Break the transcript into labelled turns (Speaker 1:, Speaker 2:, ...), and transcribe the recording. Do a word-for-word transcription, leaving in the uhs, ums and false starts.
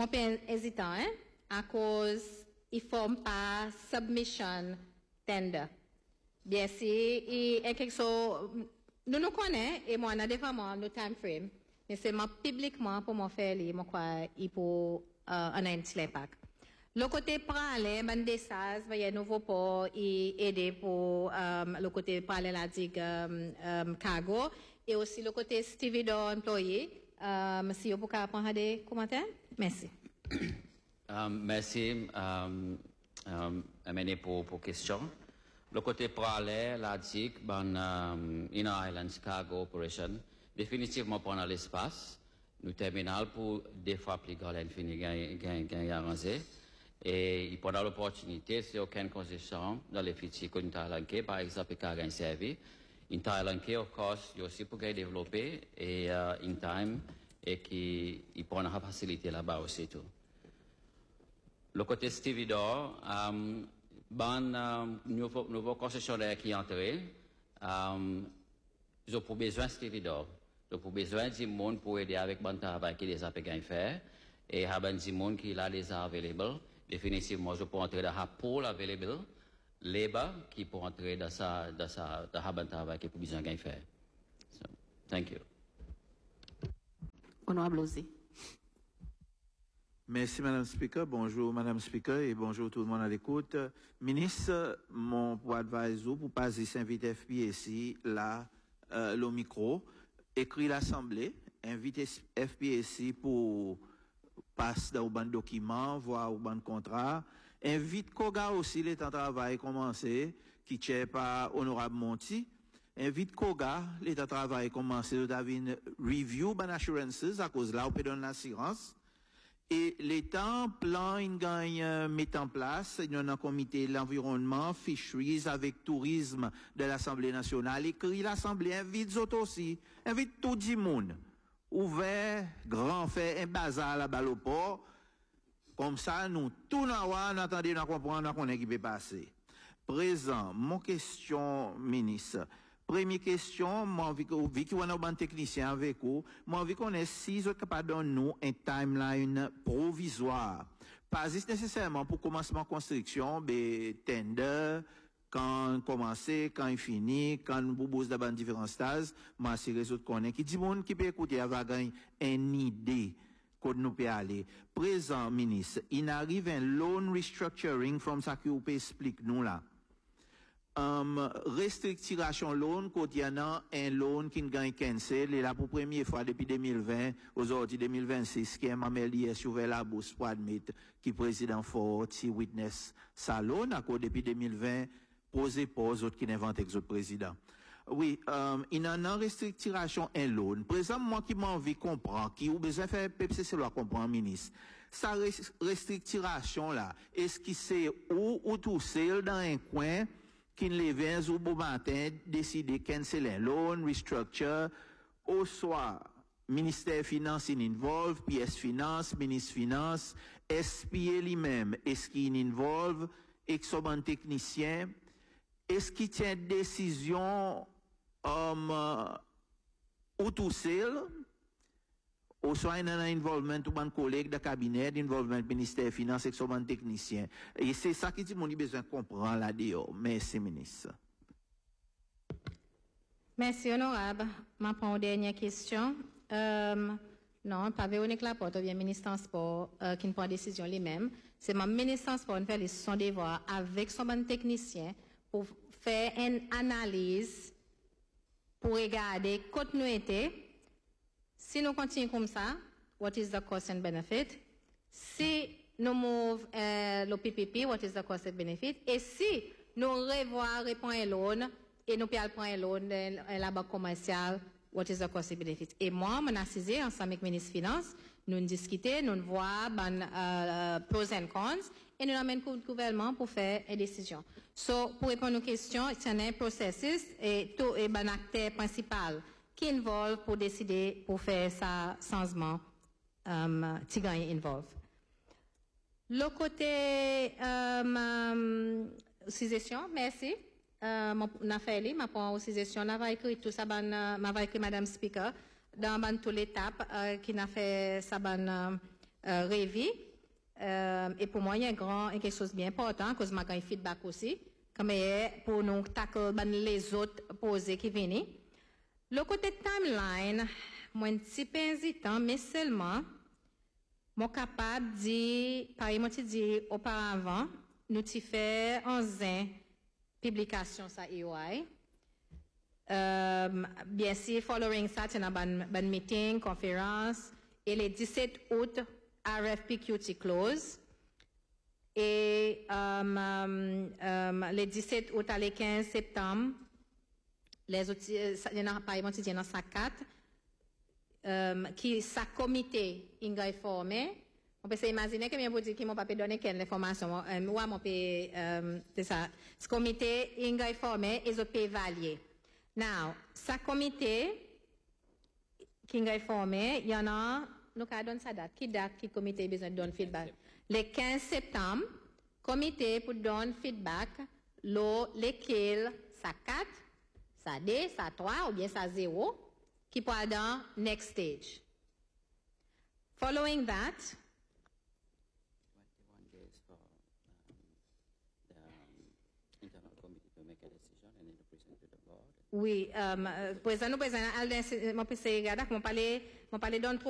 Speaker 1: Mon père hésitant, hein, à cause, il forme pas submission tender. Bien si, et, et quelque chose, nous nous connaissons, et moi, on a vraiment nos time frame, mais c'est moi, publiquement, pour moi faire, moi, quoi, il faut, euh, un impact. Le côté parallèle, ben des sas, il y a nouveau pour aider pour euh, le côté parallèle la digue euh, euh, cargo et aussi le côté stevedore employé. Euh, si vous pouvez prendre des commentaires, merci.
Speaker 2: Um, merci, um, um, amené pour pour question. Le côté parallèle la digue, ben um, Inner Islands Cargo Operation, définitivement pendant l'espace, nous terminal pour des fois plus grand l'infini gain gain gain arrangé. Et il prend l'opportunité, si aucune concession dans les futurs qu'on a par exemple, qui a un service, in Thaïlande, of course, il y a aussi pour développer et uh, in time et qui il prend la facilité là-bas aussi tout. Le côté stevedore, um, ban um, nouveau nouveau concessionnaire qui est entré, um, ils ont pour besoin de stevedore, ils ont pour besoin de monde pour aider avec bon travail qui les a fait faire et haben du monde qui là les a available. Définitivement, je peux entrer dans la pool available, labor qui peut entrer dans sa, dans sa, dans la travail qui peut besoin de faire. So, thank you.
Speaker 3: Honorable Ozé.
Speaker 4: Merci, Madame Speaker. Bonjour, Madame Speaker, et bonjour tout le monde à l'écoute. Ministre, mon pour advisor, pour passer s'inviter F P S I, là, euh, le micro, écrit l'Assemblée, invite F P S I pour passe dans un document, voir un contrat. Invite Koga aussi, les temps de travail commencé, qui est par Honorable Monti. Invite Koga, les temps de travail commencé, d'avoir une review ban assurances, à cause là, on peut donner l'assurance. Et l'État plan, il gagne, met en place, il y a un comité de l'environnement, fisheries, avec tourisme de l'Assemblée nationale, écrit l'Assemblée, invite eux aussi, invite tout le monde. Ouvert, grand fait, un bazar là-bas au port. Comme ça, nous, tout nous, nous attendons, nous comprenons, nous connaissons qui peut passer. Présent, mon question, ministre. Première question, moi, vu que vous avez un technicien avec vous, moi, envie qu'on ait si vous êtes capable de nous un timeline provisoire. Pas juste nécessairement pour commencement de construction, mais tender, quand commencer, quand il finit, quand nous proposons d'abord différents stages, moi, c'est les autres qu'on est, qui dit monde qui peut écouter, avoir une idée, qu'on nous peut aller. Présent, ministre, il arrive un loan restructuring, from ça que vous pouvez expliquer nous là. Um, restructuration loan, quand il y a un loan qui gagne cancel, et là pour première fois depuis deux mille vingt, aujourd'hui deux mille vingt-six, qui est Mameli sur la bourse pour admettre qui président fort, qui witness sa loan, à cause depuis deux mille vingt, posé pour aux autres qui n'inventent les autres présidents. Oui, um, il y a une restructuration un loan. Présent, moi qui m'en envie comprendre, qui ou besoin de faire P P C C, comprendre, ministre. Sa restructuration là, est-ce qu'il c'est où ou tout seul dans un coin, qui ne vient au bon matin, décider de canceller un loan, restructure, ou soit ministère des Finances in involve, P S Finance, ministre Finance, S P A lui-même, est-ce qu'il involve, ex-bon technicien, est-ce qu'il tient décision, um, uh, ou tout seul, ou soit il y a un involvement ou un collègue de cabinet, d'involvement ministère des Finances, et un technicien. Et c'est ça qui dit mon besoin de comprendre là-dedans. Merci, ministre.
Speaker 1: Merci, honorable. Ma prends une dernière question. Euh, non, pas Véronique Laporte, ou bien ministre Transport, euh, qui ne prend décision lui-même. C'est mon ministre Transport qui fait son devoir avec son bon technicien pour faire une analyse pour regarder continuité. Si nous continuons comme ça, what is the cost and benefit? Si nous move euh, le P P P, what is the cost and benefit? Et si nous revoyons répondre à loan et nous payons un loan à la banque commerciale, what is the cost and benefit? Et moi, mon assisé, ensemble avec le ministre des Finances, nous discutons, nous voyons ben, euh, pros and cons et nous amènons le gouvernement pour faire une décision. So, pour répondre aux questions, c'est un processus et tout est un acteur principal qui involve pour décider pour faire ça changement um, qui gagne involve. Le côté um, um, succession, merci. Euh, mon affaire ma point succession, on va écrire tout ça, ban, m'a écrit Madame Speaker dans ban toute l'étape euh, qui n'a fait ça ban euh, Révi. Euh, et pour moi, il y a un grand, quelque chose de bien important, cause ma un feedback aussi, comme pour nous tackle les autres posés qui viennent. Le côté timeline, moi, un petit peu hésitant, mais seulement, moi, capable de dire, par exemple, dit auparavant, nous avons fait onze publication sur E O I. Euh, bien sûr, following ça, il y a un meeting, conférence, et le dix-sept août, R F P Q T close. Et um, um, um, le dix-sept août à le quinze septembre, les outils, il y en a pas exemple, il y en a quatre, um, qui sa comité est formé. On peut s'imaginer que bien vous dire qu'ils m'ont pas donné quelle information. Moi, mon peut, c'est ça. Ce comité est formé et je peux évaluer. Now, sa comité qui est formé, il y en a. Nous avons donné sa date. Qui date, qui comité a besoin de donner feedback? Le quinze septembre, comité pour donner feedback, le, lequel, ça quatre, ça deux, ça trois ou bien ça zéro, qui peut aller dans next stage. Following that,
Speaker 2: twenty-one days for um, the um, internal committee to make a decision and then to present to the board.
Speaker 1: oui, um, président, nous, président, Alden, mon P C, regarde, mon parler, mon parler donne trop